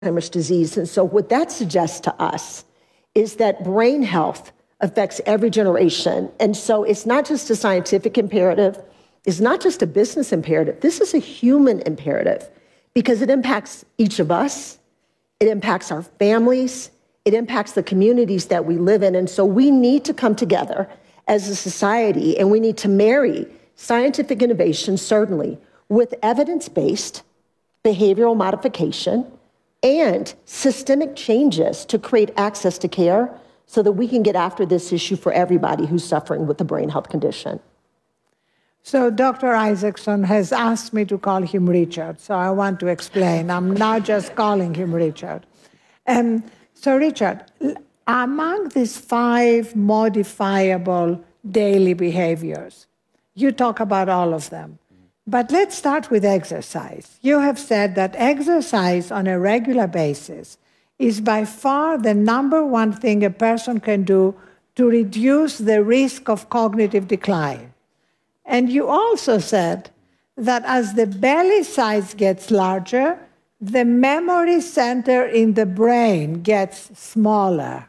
Alzheimer's disease. And so what that suggests to us is that brain health affects every generation. And so it's not just a scientific imperative, it's not just a business imperative, this is a human imperative because it impacts each of us, it impacts our families, it impacts the communities that we live in. And so we need to come together as a society and we need to marry scientific innovation, certainly, with evidence-based behavioral modification and systemic changes to create access to care so that we can get after this issue for everybody who's suffering with a brain health condition. So Dr. Isaacson has asked me to call him Richard, so I want to explain. I'm not just calling him Richard. So Richard, among these 5 modifiable daily behaviors, you talk about all of them. But let's start with exercise. You have said that exercise on a regular basis is by far the #1 thing a person can do to reduce the risk of cognitive decline. And you also said that as the belly size gets larger, the memory center in the brain gets smaller.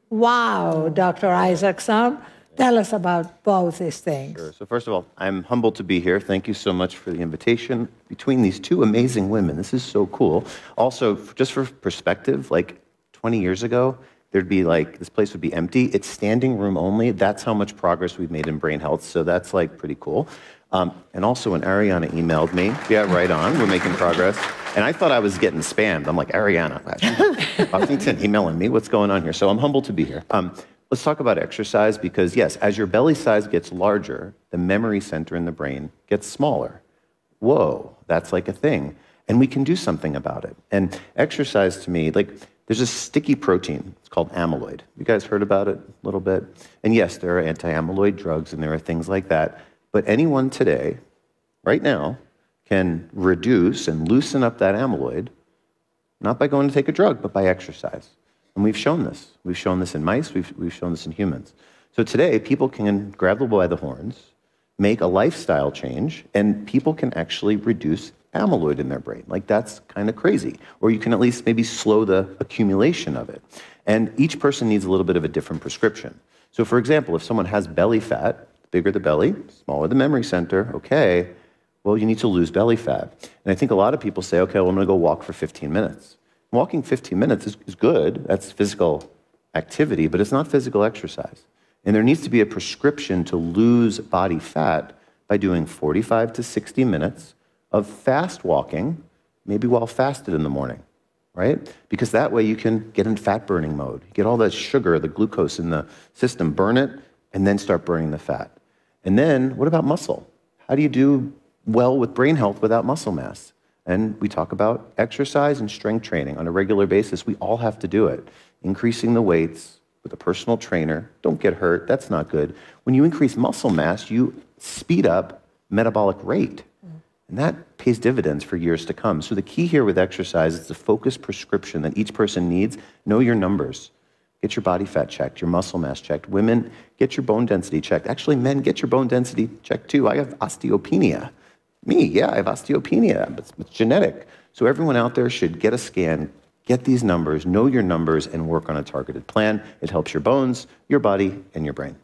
Wow, Dr. Isaacson. Tell us about both these things. Sure. So first of all, I'm humbled to be here. Thank you so much for the invitation. Between these 2 amazing women, this is so cool. Also, just for perspective, like 20 years ago, there'd be like, this place would be empty. It's standing room only. That's how much progress we've made in brain health. So that's like pretty cool. And also when Ariana emailed me, yeah, right on, we're making progress. And I thought I was getting spammed. I'm like, Ariana, Buffington emailing me, what's going on here? So I'm humbled to be here. Let's talk about exercise because, yes, as your belly size gets larger, the memory center in the brain gets smaller. Whoa, that's like a thing. And we can do something about it. And exercise to me, like, there's a sticky protein. It's called amyloid. You guys heard about it a little bit? And yes, there are anti-amyloid drugs and there are things like that. But anyone today, right now, can reduce and loosen up that amyloid, not by going to take a drug, but by exercise. And we've shown this. We've shown this in mice. We've shown this in humans. So today, people can grab the bull by the horns, make a lifestyle change, and people can actually reduce amyloid in their brain. Like, that's kind of crazy. Or you can at least maybe slow the accumulation of it. And each person needs a little bit of a different prescription. So for example, if someone has belly fat, bigger the belly, smaller the memory center, okay, well, you need to lose belly fat. And I think a lot of people say, okay, well, I'm going to go walk for 15 minutes. Walking 15 minutes is good. That's physical activity, but it's not physical exercise. And there needs to be a prescription to lose body fat by doing 45 to 60 minutes of fast walking, maybe while fasted in the morning, right? Because that way you can get in fat burning mode. You get all that sugar, the glucose in the system, burn it, and then start burning the fat. And then what about muscle? How do you do well with brain health without muscle mass? And we talk about exercise and strength training on a regular basis. We all have to do it. Increasing the weights with a personal trainer. Don't get hurt. That's not good. When you increase muscle mass, you speed up metabolic rate. And that pays dividends for years to come. So the key here with exercise is the focused prescription that each person needs. Know your numbers. Get your body fat checked, your muscle mass checked. Women, get your bone density checked. Actually, men, get your bone density checked too. I have osteopenia. Me, yeah, I have osteopenia, but it's genetic. So everyone out there should get a scan, get these numbers, know your numbers, and work on a targeted plan. It helps your bones, your body, and your brain.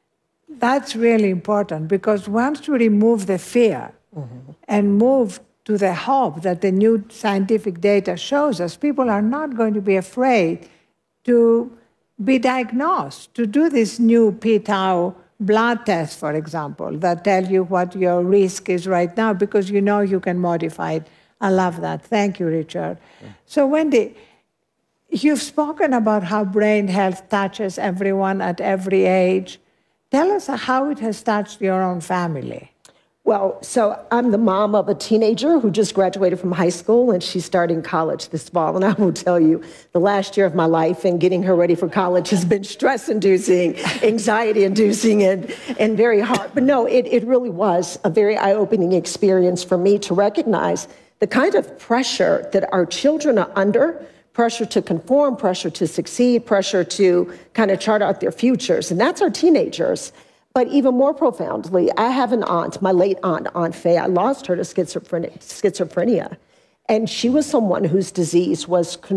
That's really important because once you remove the fear and move to the hope that the new scientific data shows us, people are not going to be afraid to be diagnosed, to do this new p-tau blood test, for example, that tell you what your risk is right now because you know you can modify it. I love that. Thank you, Richard. Yeah. So Wendy, you've spoken about how brain health touches everyone at every age. Tell us how it has touched your own family. Well, so I'm the mom of a teenager who just graduated from high school, and she's starting college this fall. And I will tell you, the last year of my life and getting her ready for college has been stress-inducing, anxiety-inducing, and very hard. But no, it really was a very eye-opening experience for me to recognize the kind of pressure that our children are under, pressure to conform, pressure to succeed, pressure to kind of chart out their futures. And that's our teenagers. But even more profoundly, I have an aunt, my late aunt, Aunt Faye. I lost her to schizophrenia. And she was someone whose disease was